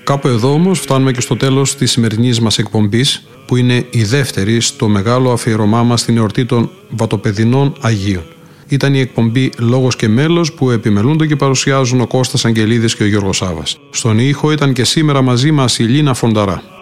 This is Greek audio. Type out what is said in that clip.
Κάπου εδώ όμως φτάνουμε και στο τέλος της σημερινής μας εκπομπής, που είναι η δεύτερη στο μεγάλο αφιερωμά μας στην εορτή των Βατοπεδινών Αγίων. Ήταν η εκπομπή «Λόγος και μέλος» που επιμελούνται και παρουσιάζουν ο Κώστας Αγγελίδης και ο Γιώργος Σάβας. Στον ήχο ήταν και σήμερα μαζί μας η Λίνα Φονταρά.